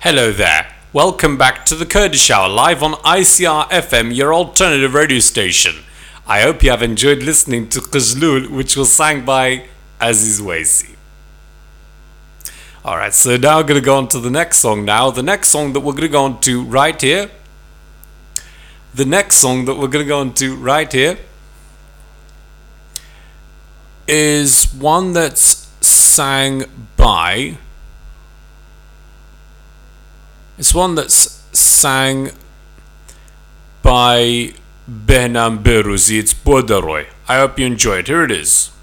Hello there. Welcome back to the Kurdish Hour live on ICR FM, your alternative radio station. I hope you have enjoyed listening to Qizlul, which was sang by Aziz Waisi. Alright, so now we're going to go on to the next song now. The next song that we're going to go on to right here. Is one that's sang by... It's one that's sang by Behnam Beruzi. It's Bodaroy. I hope you enjoy it. Here it is.